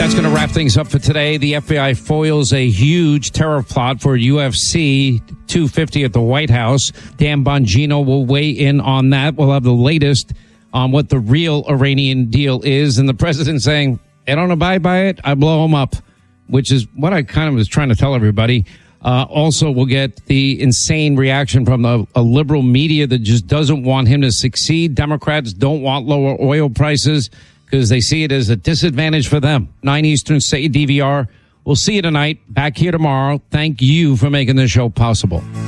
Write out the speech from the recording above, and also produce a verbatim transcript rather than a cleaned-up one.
That's going to wrap things up for today. The F B I foils a huge terror plot for U F C two fifty at the White House. Dan Bongino will weigh in on that. We'll have the latest on what the real Iranian deal is. And the president saying, I don't abide by it, I blow them up, which is what I kind of was trying to tell everybody. Uh, also, we'll get the insane reaction from the, a liberal media that just doesn't want him to succeed. Democrats don't want lower oil prices because they see it as a disadvantage for them. nine Eastern, set your D V R. We'll see you tonight. Back here tomorrow. Thank you for making this show possible.